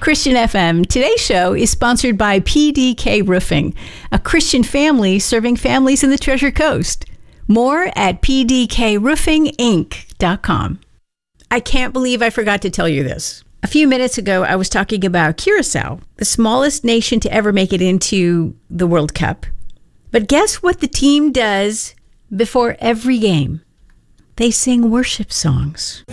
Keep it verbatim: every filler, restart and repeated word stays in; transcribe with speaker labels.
Speaker 1: Christian F M. Today's show is sponsored by P D K Roofing, a Christian family serving families in the Treasure Coast. More at p d k roofing inc dot com. I can't believe I forgot to tell you this. A few minutes ago, I was talking about Curacao, the smallest nation to ever make it into the World Cup. But guess what the team does before every game? They sing worship songs.